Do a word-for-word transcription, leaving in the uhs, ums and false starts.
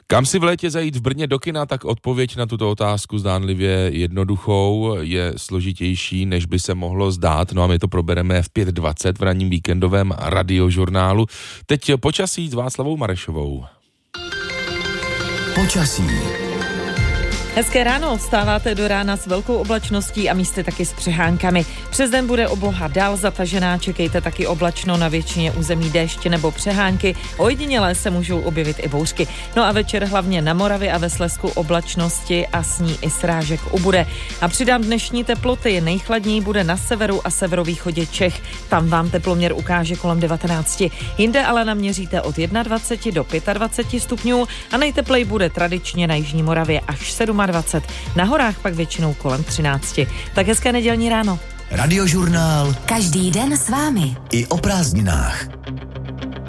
Kam si v létě zajít v Brně do kina, tak odpověď na tuto otázku zdánlivě jednoduchou je složitější, než by se mohlo zdát. No a my to probereme v pět dvacet v ranním víkendovém radiožurnálu. Teď počasí s Václavou Marešovou. Počasí. Hezké ráno, vstáváte do rána s velkou oblačností a místy taky s přehánkami. Přes den bude obloha dál zatažená, čekejte taky oblačno, na většině území déšť nebo přehánky. Ojedinělé se můžou objevit i bouřky. No a večer hlavně na Moravě a ve Slezsku oblačnosti a s ní i srážek ubude. A přidám dnešní teploty, nejchladněji bude na severu a severovýchodě Čech. Tam vám teploměr ukáže kolem devatenáct. Jinde ale naměříte od dvacet jedna do dvacet pět stupňů a nejteplej bude tradičně na jižní Moravě až dvacet sedm. Na horách pak většinou kolem třináct. Tak hezké nedělní ráno. Radiožurnál. Každý den s vámi. I o prázdninách.